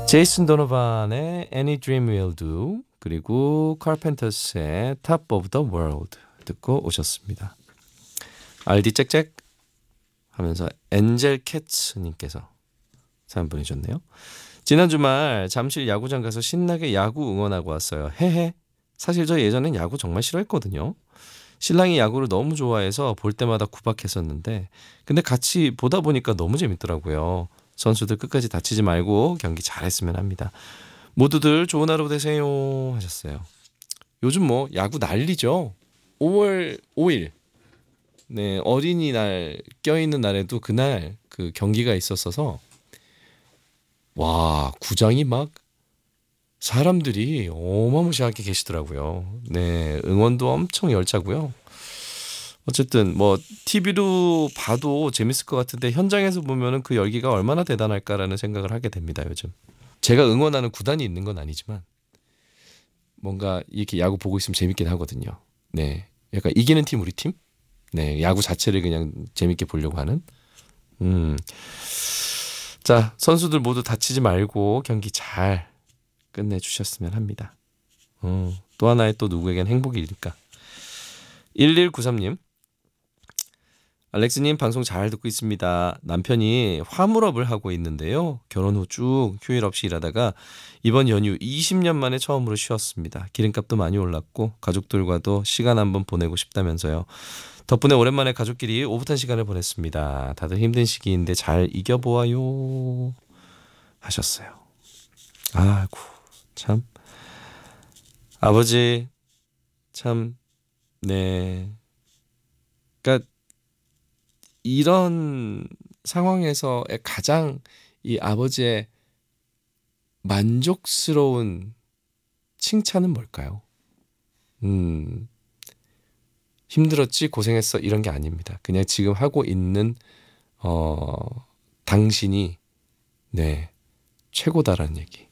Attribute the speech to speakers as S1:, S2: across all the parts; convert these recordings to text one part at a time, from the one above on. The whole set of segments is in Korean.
S1: 제이슨 도노반의 Any Dream Will Do 그리고 카펜터스의 Top of the World 듣고 오셨습니다. 알디 짹짹 하면서 엔젤 캐츠님께서 사연 보내주셨네요. 지난 주말 잠실 야구장 가서 신나게 야구 응원하고 왔어요. 헤헤. 사실 저 예전엔 야구 정말 싫어했거든요. 신랑이 야구를 너무 좋아해서 볼 때마다 구박했었는데 근데 같이 보다 보니까 너무 재밌더라고요. 선수들 끝까지 다치지 말고 경기 잘했으면 합니다. 모두들 좋은 하루 되세요 하셨어요. 요즘 뭐 야구 난리죠. 5월 5일 네, 어린이날 껴있는 날에도 그날 그 경기가 있었어서 와 구장이 막 사람들이 어마무시하게 계시더라고요. 네, 응원도 엄청 열차고요. 어쨌든 뭐 TV로 봐도 재밌을 것 같은데 현장에서 보면은 그 열기가 얼마나 대단할까라는 생각을 하게 됩니다. 요즘 제가 응원하는 구단이 있는 건 아니지만 뭔가 이렇게 야구 보고 있으면 재밌긴 하거든요. 네, 약간 이기는 팀 우리 팀, 네 야구 자체를 그냥 재밌게 보려고 하는. 자 선수들 모두 다치지 말고 경기 잘 끝내주셨으면 합니다. 또 하나의 또 누구에겐 행복이니까. 1193님 알렉스님 방송 잘 듣고 있습니다. 남편이 화물업을 하고 있는데요. 결혼 후 쭉 휴일 없이 일하다가 이번 연휴 20년 만에 처음으로 쉬었습니다. 기름값도 많이 올랐고 가족들과도 시간 한번 보내고 싶다면서요. 덕분에 오랜만에 가족끼리 오붓한 시간을 보냈습니다. 다들 힘든 시기인데 잘 이겨보아요 하셨어요. 아이고 참 아버지 참 네. 그러니까 이런 상황에서의 가장 이 아버지의 만족스러운 칭찬은 뭘까요? 힘들었지 고생했어 이런 게 아닙니다. 그냥 지금 하고 있는 당신이 네 최고다라는 얘기.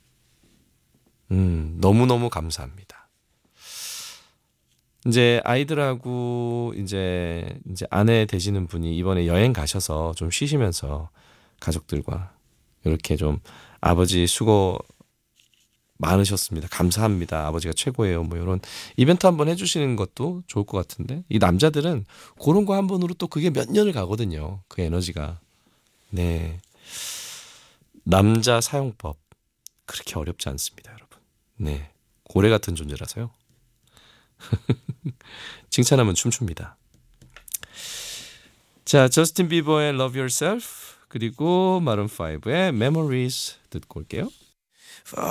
S1: 너무너무 감사합니다. 이제 아이들하고 이제 아내 되시는 분이 이번에 여행 가셔서 좀 쉬시면서 가족들과 이렇게 좀 아버지 수고 많으셨습니다. 감사합니다. 아버지가 최고예요. 뭐 이런 이벤트 한번 해주시는 것도 좋을 것 같은데 이 남자들은 그런 거 한 번으로 또 그게 몇 년을 가거든요. 그 에너지가. 네. 남자 사용법 그렇게 어렵지 않습니다, 여러분. 네. 고래 같은 존재라서요. 칭찬하면 춤춥니다. 자, 저스틴 비버의 Love Yourself 그리고 마룬 5의 Memories 듣고 올게요.